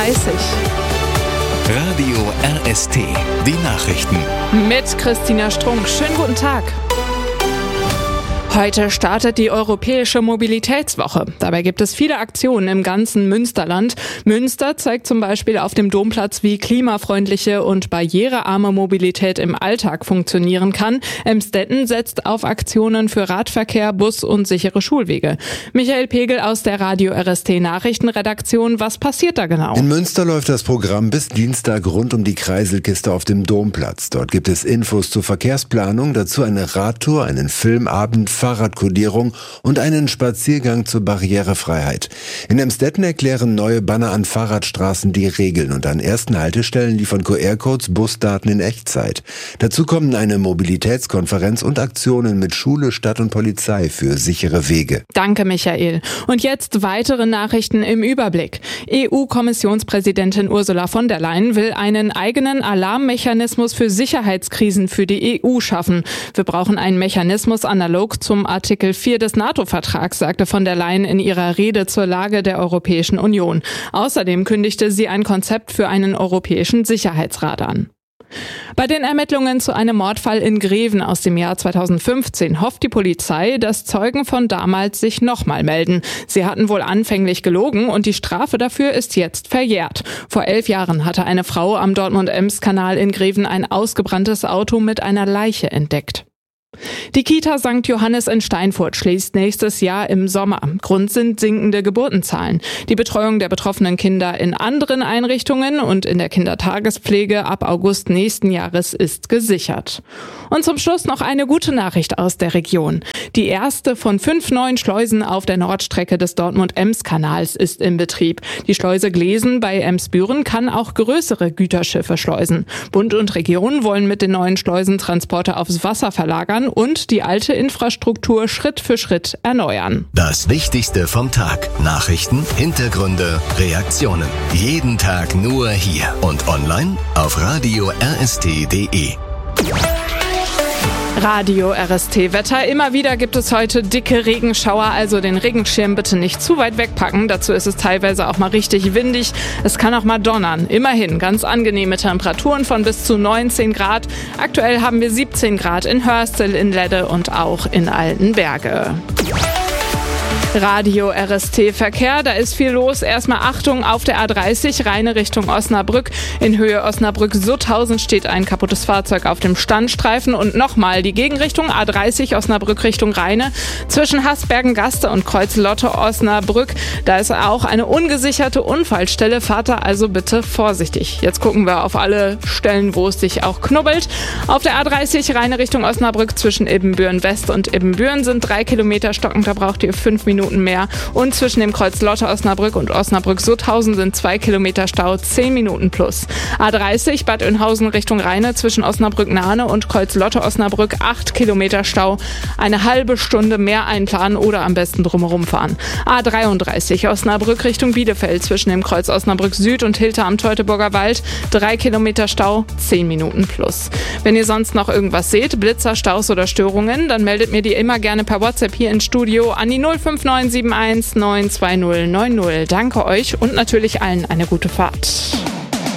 Radio RST, die Nachrichten. Mit Christina Strunk. Schönen guten Tag. Heute startet die Europäische Mobilitätswoche. Dabei gibt es viele Aktionen im ganzen Münsterland. Münster zeigt zum Beispiel auf dem Domplatz, wie klimafreundliche und barrierearme Mobilität im Alltag funktionieren kann. Emstetten setzt auf Aktionen für Radverkehr, Bus und sichere Schulwege. Michael Pegel aus der Radio RST Nachrichtenredaktion. Was passiert da genau? In Münster läuft das Programm bis Dienstag rund um die Kreiselkiste auf dem Domplatz. Dort gibt es Infos zur Verkehrsplanung, dazu eine Radtour, einen Filmabend, Fahrradkodierung und einen Spaziergang zur Barrierefreiheit. In Emstetten erklären neue Banner an Fahrradstraßen die Regeln und an ersten Haltestellen liefern QR-Codes Busdaten in Echtzeit. Dazu kommen eine Mobilitätskonferenz und Aktionen mit Schule, Stadt und Polizei für sichere Wege. Danke, Michael. Und jetzt weitere Nachrichten im Überblick. EU-Kommissionspräsidentin Ursula von der Leyen will einen eigenen Alarmmechanismus für Sicherheitskrisen für die EU schaffen. Wir brauchen einen Mechanismus analog zum Artikel 4 des NATO-Vertrags, sagte von der Leyen in ihrer Rede zur Lage der Europäischen Union. Außerdem kündigte sie ein Konzept für einen europäischen Sicherheitsrat an. Bei den Ermittlungen zu einem Mordfall in Greven aus dem Jahr 2015 hofft die Polizei, dass Zeugen von damals sich nochmal melden. Sie hatten wohl anfänglich gelogen und die Strafe dafür ist jetzt verjährt. Vor 11 Jahren hatte eine Frau am Dortmund-Ems-Kanal in Greven ein ausgebranntes Auto mit einer Leiche entdeckt. Die Kita St. Johannes in Steinfurt schließt nächstes Jahr im Sommer. Grund sind sinkende Geburtenzahlen. Die Betreuung der betroffenen Kinder in anderen Einrichtungen und in der Kindertagespflege ab August nächsten Jahres ist gesichert. Und zum Schluss noch eine gute Nachricht aus der Region. Die erste von 5 neuen Schleusen auf der Nordstrecke des Dortmund-Ems-Kanals ist in Betrieb. Die Schleuse Glesen bei Emsbüren kann auch größere Güterschiffe schleusen. Bund und Region wollen mit den neuen Schleusen Transporte aufs Wasser verlagern und die alte Infrastruktur Schritt für Schritt erneuern. Das Wichtigste vom Tag. Nachrichten, Hintergründe, Reaktionen. Jeden Tag nur hier und online auf radio rst.de. Radio RST Wetter. Immer wieder gibt es heute dicke Regenschauer, also den Regenschirm bitte nicht zu weit wegpacken. Dazu ist es teilweise auch mal richtig windig. Es kann auch mal donnern. Immerhin ganz angenehme Temperaturen von bis zu 19 Grad. Aktuell haben wir 17 Grad in Hörstel, in Ledde und auch in Altenberge. Radio RST Verkehr, da ist viel los. Erstmal Achtung auf der A30, Rheine Richtung Osnabrück. In Höhe Osnabrück-Sutthausen steht ein kaputtes Fahrzeug auf dem Standstreifen. Und nochmal die Gegenrichtung A30 Osnabrück Richtung Rheine. Zwischen Hasbergen-Gaste und Kreuz-Lotte-Osnabrück. Da ist auch eine ungesicherte Unfallstelle. Fahrt da also bitte vorsichtig. Jetzt gucken wir auf alle Stellen, wo es sich auch knubbelt. Auf der A30 Rheine Richtung Osnabrück zwischen Ibbenbüren West und Ibbenbüren sind 3 Kilometer stockend. Da braucht ihr 5 Minuten mehr. Und zwischen dem Kreuz Lotte Osnabrück und Osnabrück-Sutthausen sind 2 Kilometer Stau, 10 Minuten plus. A30 Bad Oeynhausen Richtung Rheine zwischen Osnabrück-Nahne und Kreuz Lotte Osnabrück 8 Kilometer Stau. Eine halbe Stunde mehr einplanen oder am besten drumherum fahren. A33 Osnabrück Richtung Bielefeld zwischen dem Kreuz Osnabrück Süd und Hilter am Teutoburger Wald 3 Kilometer Stau, 10 Minuten plus. Wenn ihr sonst noch irgendwas seht, Blitzer, Staus oder Störungen, dann meldet mir die immer gerne per WhatsApp hier ins Studio an die 05971 92090. Danke euch und natürlich allen eine gute Fahrt.